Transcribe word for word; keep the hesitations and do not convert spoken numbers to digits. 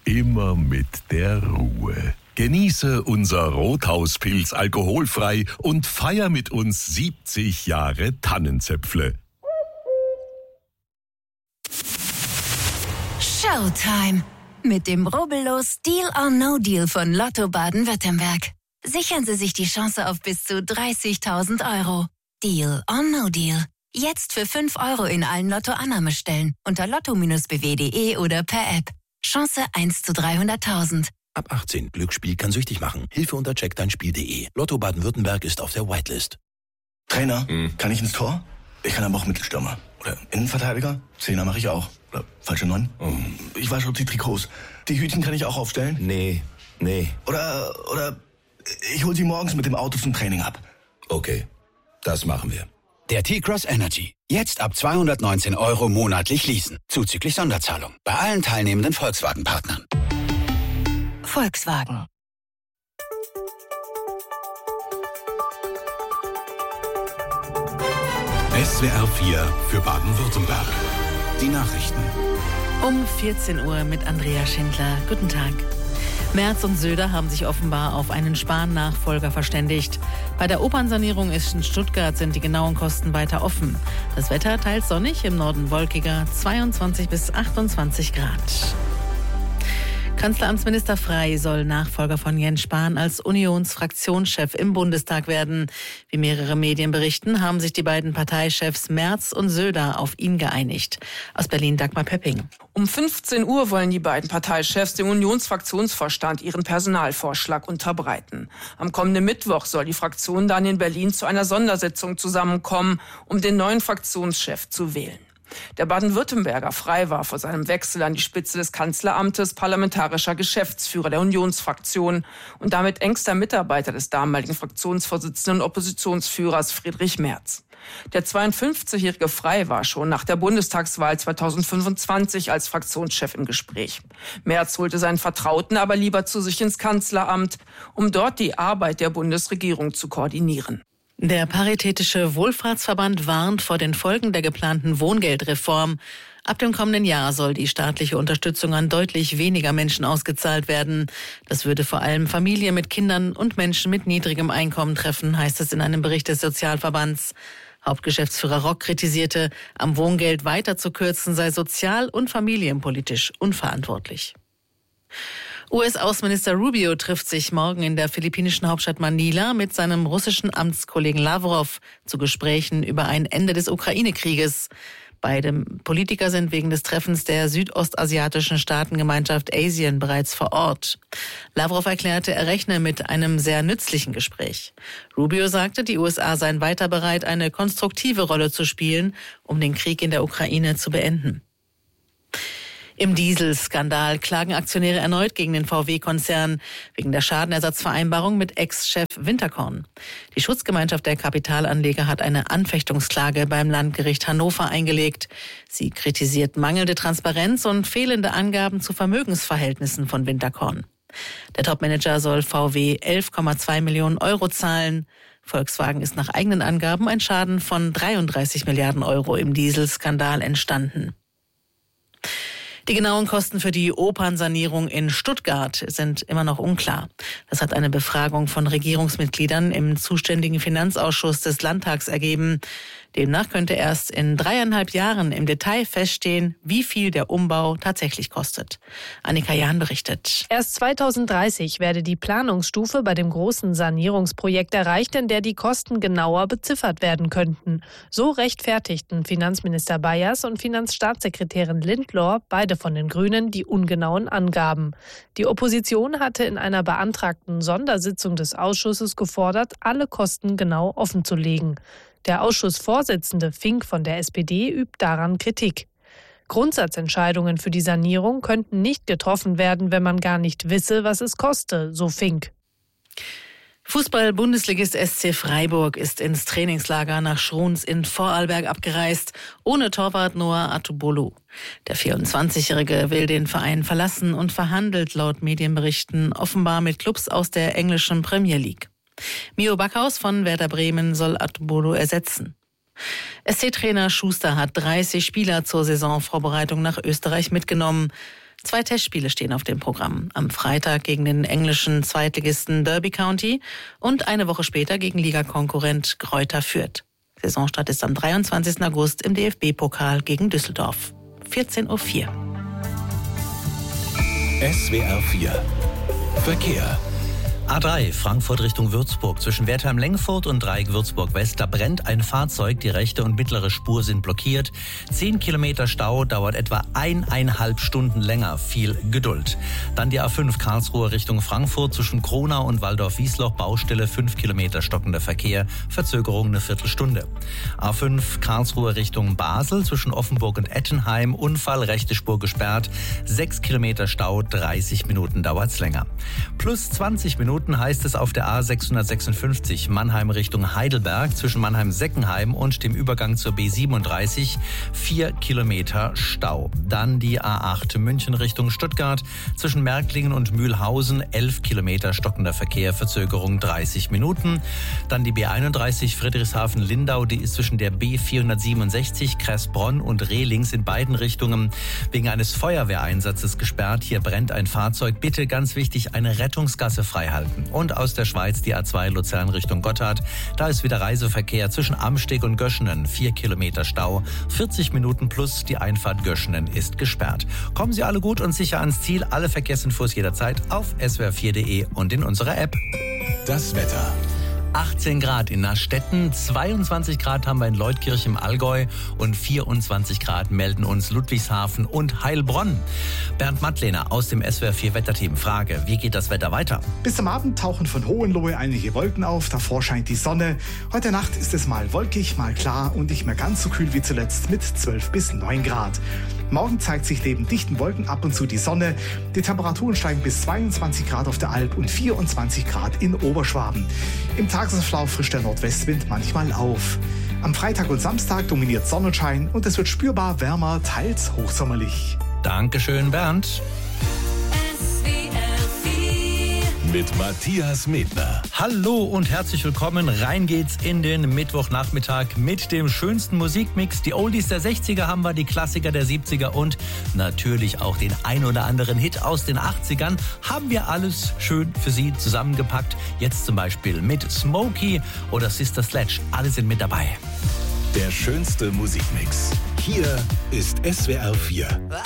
immer mit der Ruhe. Genieße unser Rothauspilz alkoholfrei und feier mit uns siebzig Jahre Tannenzäpfle. Showtime mit dem rubbellos Deal or No Deal von Lotto Baden-Württemberg. Sichern Sie sich die Chance auf bis zu dreißigtausend Euro. Deal or No Deal. Jetzt für fünf Euro in allen Lotto-Annahmestellen unter lotto b w punkt de oder per App. Chance eins zu dreihunderttausend. Ab achtzehn. Glücksspiel kann süchtig machen. Hilfe unter check dein spiel punkt de. Lotto Baden-Württemberg ist auf der Whitelist. Trainer, hm. kann ich ins Tor? Ich kann aber auch Mittelstürmer. Oder Innenverteidiger? Zehner mache ich auch. Oder falsche Neun? Oh. Ich wasche die Trikots. Die Hütchen kann ich auch aufstellen? Nee, nee. Oder, oder ich hol sie morgens mit dem Auto zum Training ab. Okay, das machen wir. Der T-Cross Energy. Jetzt ab zweihundertneunzehn Euro monatlich leasen. Zuzüglich Sonderzahlung. Bei allen teilnehmenden Volkswagen-Partnern. Volkswagen. S W R vier für Baden-Württemberg. Die Nachrichten. Um vierzehn Uhr mit Andrea Schindler. Guten Tag. Merz und Söder haben sich offenbar auf einen Spahn-Nachfolger verständigt. Bei der Opernsanierung in Stuttgart sind die genauen Kosten weiter offen. Das Wetter teils sonnig, im Norden wolkiger, zweiundzwanzig bis achtundzwanzig Grad. Kanzleramtsminister Frey soll Nachfolger von Jens Spahn als Unionsfraktionschef im Bundestag werden. Wie mehrere Medien berichten, haben sich die beiden Parteichefs Merz und Söder auf ihn geeinigt. Aus Berlin Dagmar Pöpping. Um fünfzehn Uhr wollen die beiden Parteichefs dem Unionsfraktionsvorstand ihren Personalvorschlag unterbreiten. Am kommenden Mittwoch soll die Fraktion dann in Berlin zu einer Sondersitzung zusammenkommen, um den neuen Fraktionschef zu wählen. Der Baden-Württemberger Frey war vor seinem Wechsel an die Spitze des Kanzleramtes parlamentarischer Geschäftsführer der Unionsfraktion und damit engster Mitarbeiter des damaligen Fraktionsvorsitzenden und Oppositionsführers Friedrich Merz. Der zweiundfünfzigjährige Frey war schon nach der Bundestagswahl zweitausendfünfundzwanzig als Fraktionschef im Gespräch. Merz holte seinen Vertrauten aber lieber zu sich ins Kanzleramt, um dort die Arbeit der Bundesregierung zu koordinieren. Der Paritätische Wohlfahrtsverband warnt vor den Folgen der geplanten Wohngeldreform. Ab dem kommenden Jahr soll die staatliche Unterstützung an deutlich weniger Menschen ausgezahlt werden. Das würde vor allem Familien mit Kindern und Menschen mit niedrigem Einkommen treffen, heißt es in einem Bericht des Sozialverbands. Hauptgeschäftsführer Rock kritisierte, am Wohngeld weiter zu kürzen sei sozial- und familienpolitisch unverantwortlich. U S-Außenminister Rubio trifft sich morgen in der philippinischen Hauptstadt Manila mit seinem russischen Amtskollegen Lavrov zu Gesprächen über ein Ende des Ukraine-Krieges. Beide Politiker sind wegen des Treffens der südostasiatischen Staatengemeinschaft ASEAN bereits vor Ort. Lavrov erklärte, er rechne mit einem sehr nützlichen Gespräch. Rubio sagte, die U S A seien weiter bereit, eine konstruktive Rolle zu spielen, um den Krieg in der Ukraine zu beenden. Im Dieselskandal klagen Aktionäre erneut gegen den V W-Konzern wegen der Schadenersatzvereinbarung mit Ex-Chef Winterkorn. Die Schutzgemeinschaft der Kapitalanleger hat eine Anfechtungsklage beim Landgericht Hannover eingelegt. Sie kritisiert mangelnde Transparenz und fehlende Angaben zu Vermögensverhältnissen von Winterkorn. Der Topmanager soll V W elf Komma zwei Millionen Euro zahlen. Volkswagen ist nach eigenen Angaben ein Schaden von dreiunddreißig Milliarden Euro im Dieselskandal entstanden. Die genauen Kosten für die Opernsanierung in Stuttgart sind immer noch unklar. Das hat eine Befragung von Regierungsmitgliedern im zuständigen Finanzausschuss des Landtags ergeben. Demnach könnte erst in dreieinhalb Jahren im Detail feststehen, wie viel der Umbau tatsächlich kostet. Annika Jahn berichtet. Erst zweitausenddreißig werde die Planungsstufe bei dem großen Sanierungsprojekt erreicht, in der die Kosten genauer beziffert werden könnten. So rechtfertigten Finanzminister Bayers und Finanzstaatssekretärin Lindlor, beide von den Grünen, die ungenauen Angaben. Die Opposition hatte in einer beantragten Sondersitzung des Ausschusses gefordert, alle Kosten genau offenzulegen. Der Ausschussvorsitzende Fink von der S P D übt daran Kritik. Grundsatzentscheidungen für die Sanierung könnten nicht getroffen werden, wenn man gar nicht wisse, was es koste, so Fink. Fußball-Bundesligist S C Freiburg ist ins Trainingslager nach Schruns in Vorarlberg abgereist, ohne Torwart Noah Atubolu. Der vierundzwanzigjährige will den Verein verlassen und verhandelt laut Medienberichten offenbar mit Clubs aus der englischen Premier League. Mio Backhaus von Werder Bremen soll Atubolu ersetzen. S C-Trainer Schuster hat dreißig Spieler zur Saisonvorbereitung nach Österreich mitgenommen. Zwei Testspiele stehen auf dem Programm. Am Freitag gegen den englischen Zweitligisten Derby County und eine Woche später gegen Ligakonkurrent Greuther Fürth. Saisonstart ist am dreiundzwanzigsten August im D F B-Pokal gegen Düsseldorf. vierzehn Uhr vier. S W R vier Verkehr. A drei, Frankfurt Richtung Würzburg. Zwischen Wertheim-Lengfurt und Dreieck Würzburg-West, da brennt ein Fahrzeug. Die rechte und mittlere Spur sind blockiert. Zehn Kilometer Stau, dauert etwa eineinhalb Stunden länger. Viel Geduld. Dann die A fünf, Karlsruhe Richtung Frankfurt. Zwischen Kronau und Waldorf-Wiesloch, Baustelle, fünf Kilometer stockender Verkehr. Verzögerung eine Viertelstunde. A fünf, Karlsruhe Richtung Basel. Zwischen Offenburg und Ettenheim, Unfall, rechte Spur gesperrt. Sechs Kilometer Stau, dreißig Minuten dauert's länger. Plus zwanzig Minuten heißt es auf der A sechshundertsechsundfünfzig Mannheim Richtung Heidelberg zwischen Mannheim-Seckenheim und dem Übergang zur B siebenunddreißig, vier Kilometer Stau. Dann die A acht München Richtung Stuttgart zwischen Märklingen und Mühlhausen, elf Kilometer stockender Verkehr, Verzögerung dreißig Minuten. Dann die B einunddreißig Friedrichshafen-Lindau, die ist zwischen der B vierhundertsiebenundsechzig Kressbronn und Rehlings in beiden Richtungen wegen eines Feuerwehreinsatzes gesperrt. Hier brennt ein Fahrzeug. Bitte ganz wichtig, eine Rettungsgasse freihalten. Und aus der Schweiz die A zwei Luzern Richtung Gotthard. Da ist wieder Reiseverkehr zwischen Amsteg und Göschenen. Vier Kilometer Stau, vierzig Minuten plus die Einfahrt Göschenen ist gesperrt. Kommen Sie alle gut und sicher ans Ziel. Alle Verkehrsinfos jederzeit auf s w r vier punkt de und in unserer App. Das Wetter. achtzehn Grad in Nastetten, zweiundzwanzig Grad haben wir in Leutkirch im Allgäu und vierundzwanzig Grad melden uns Ludwigshafen und Heilbronn. Bernd Mattlehner aus dem S W R vier Wetterteam. Frage, wie geht das Wetter weiter? Bis am Abend tauchen von Hohenlohe einige Wolken auf, davor scheint die Sonne. Heute Nacht ist es mal wolkig, mal klar und nicht mehr ganz so kühl wie zuletzt mit zwölf bis neun Grad. Morgen zeigt sich neben dichten Wolken ab und zu die Sonne. Die Temperaturen steigen bis zweiundzwanzig Grad auf der Alp und vierundzwanzig Grad in Oberschwaben. Im Tagesverlauf frischt der Nordwestwind manchmal auf. Am Freitag und Samstag dominiert Sonnenschein und es wird spürbar wärmer, teils hochsommerlich. Dankeschön, Bernd. Mit Matthias Medner. Hallo und herzlich willkommen. Rein geht's in den Mittwochnachmittag mit dem schönsten Musikmix. Die Oldies der sechziger haben wir, die Klassiker der siebziger und natürlich auch den ein oder anderen Hit aus den achtzigern. Haben wir alles schön für Sie zusammengepackt. Jetzt zum Beispiel mit Smokey oder Sister Sledge. Alle sind mit dabei. Der schönste Musikmix. Hier ist S W R vier.